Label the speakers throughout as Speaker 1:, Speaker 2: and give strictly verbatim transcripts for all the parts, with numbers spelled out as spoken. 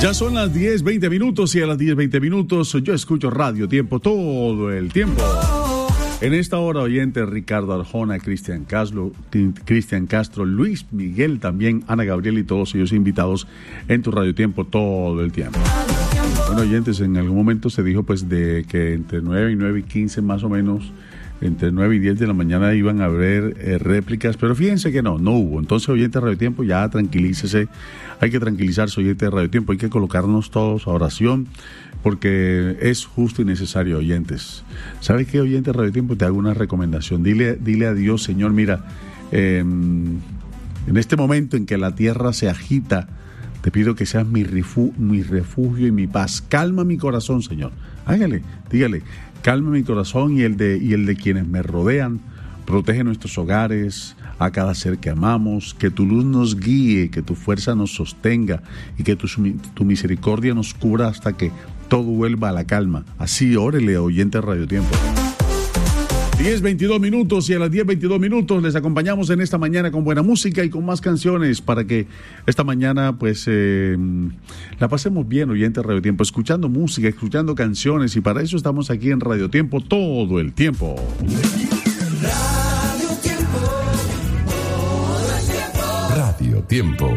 Speaker 1: Ya son las diez, veinte minutos y a las diez, veinte minutos yo escucho Radio Tiempo todo el tiempo. En esta hora, oyentes, Ricardo Arjona, Cristian Castro, Cristian Castro, Luis Miguel también, Ana Gabriel y todos ellos invitados en tu Radio Tiempo todo el tiempo. Bueno, oyentes, en algún momento se dijo pues de que entre nueve y nueve y quince más o menos, entre nueve y diez de la mañana iban a haber eh, réplicas, pero fíjense que no, no hubo. Entonces, oyente de Radio Tiempo, ya tranquilícese, hay que tranquilizarse, oyente de Radio Tiempo, hay que colocarnos todos a oración, porque es justo y necesario, oyentes. ¿Sabes qué, oyente de Radio Tiempo? Te hago una recomendación, dile, dile a Dios, Señor, mira, eh, en este momento en que la tierra se agita, te pido que seas mi, refu- mi refugio y mi paz. Calma mi corazón, Señor. Hágale, dígale, calma mi corazón y el de, y el de quienes me rodean. Protege nuestros hogares, a cada ser que amamos, que tu luz nos guíe, que tu fuerza nos sostenga y que tu, tu misericordia nos cubra hasta que todo vuelva a la calma. Así órele, oyente de Radio Tiempo. diez, veintidós minutos y a las diez, veintidós minutos les acompañamos en esta mañana con buena música y con más canciones para que esta mañana pues eh, la pasemos bien, oyente de Radio Tiempo, escuchando música, escuchando canciones, y para eso estamos aquí en Radio Tiempo todo el tiempo.
Speaker 2: Radio Tiempo, todo el tiempo.
Speaker 3: Radio Tiempo.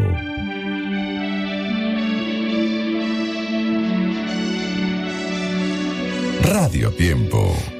Speaker 3: Radio Tiempo.